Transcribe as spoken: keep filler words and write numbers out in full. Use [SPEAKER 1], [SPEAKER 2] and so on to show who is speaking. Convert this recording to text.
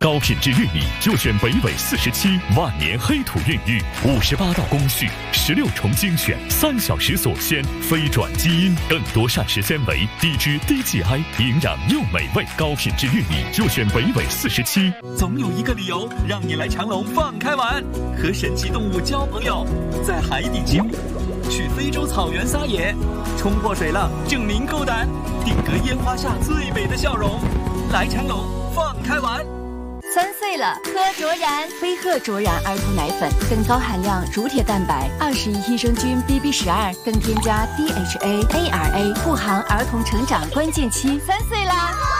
[SPEAKER 1] 高品质玉米就选北纬四十七，万年黑土孕育，五十八道工序，十六重精选，三小时锁鲜，非转基因，更多膳食纤维，低脂低 G I， 营养又美味。高品质玉米就选北纬四十七。
[SPEAKER 2] 总有一个理由让你来长隆放开玩，和神奇动物交朋友，在海底潜水，去非洲草原撒野，冲破水浪证明够胆，定格烟花下最美的笑容。来长隆放开玩。
[SPEAKER 3] 三岁了，喝卓然，飞鹤卓然儿童奶粉，更高含量乳铁蛋白，二十亿益生菌 B B 十二，更添加 D H A A R A， 护航儿童成长关键期。三岁啦！